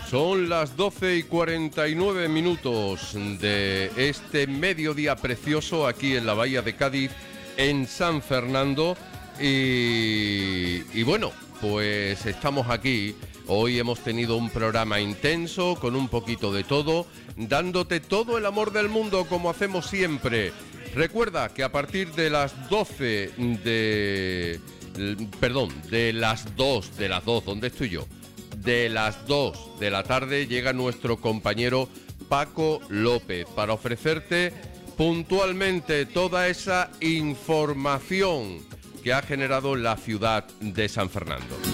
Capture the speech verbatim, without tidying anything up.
Son las doce y cuarenta y nueve minutos de este mediodía precioso aquí en la Bahía de Cádiz, en San Fernando. Y, y bueno, pues estamos aquí. Hoy hemos tenido un programa intenso, con un poquito de todo, dándote todo el amor del mundo como hacemos siempre. Recuerda que a partir de las doce de... Perdón, de las dos, de las dos, ¿dónde estoy yo? De las dos de la tarde llega nuestro compañero Paco López para ofrecerte puntualmente toda esa información que ha generado la ciudad de San Fernando.